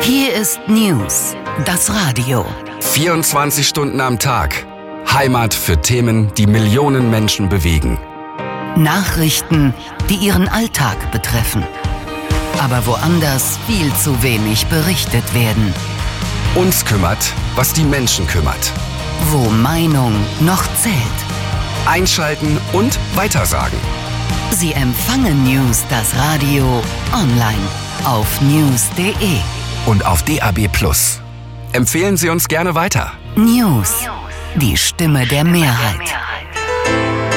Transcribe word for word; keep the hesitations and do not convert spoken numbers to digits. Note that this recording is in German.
Hier ist News, das Radio. vierundzwanzig Stunden am Tag. Heimat für Themen, die Millionen Menschen bewegen. Nachrichten, die ihren Alltag betreffen. Aber woanders viel zu wenig berichtet werden. Uns kümmert, was die Menschen kümmert. Wo Meinung noch zählt. Einschalten und weitersagen. Sie empfangen News, das Radio, online auf news punkt de. Und auf D A B plus. Empfehlen Sie uns gerne weiter. News, die Stimme der Mehrheit.